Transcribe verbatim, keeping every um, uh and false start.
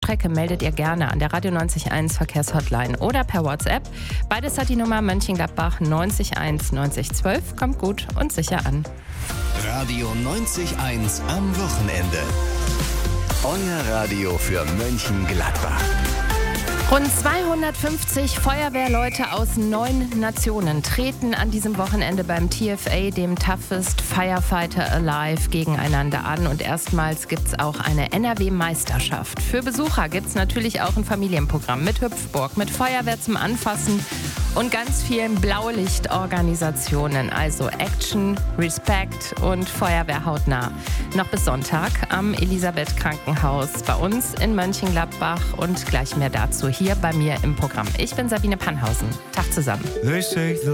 Strecke, meldet ihr gerne an der Radio neunzig Komma eins Verkehrshotline oder per WhatsApp. Beides hat die Nummer Mönchengladbach neunzig eins neunzig zwölf. Kommt gut und sicher an. Radio neunzig Komma eins am Wochenende. Euer Radio für Mönchengladbach. Rund zweihundertfünfzig Feuerwehrleute aus neun Nationen treten an diesem Wochenende beim T F A, dem Toughest Firefighter Alive, gegeneinander an. Und erstmals gibt es auch eine N R W-Meisterschaft. Für Besucher gibt es natürlich auch ein Familienprogramm mit Hüpfburg, mit Feuerwehr zum Anfassen und ganz vielen Blaulichtorganisationen. Also Action, Respect und Feuerwehr hautnah. Noch bis Sonntag am Elisabeth Krankenhaus bei uns in Mönchengladbach und gleich mehr dazu hier bei mir im Programm. Ich bin Sabine Pannhausen. Tag zusammen.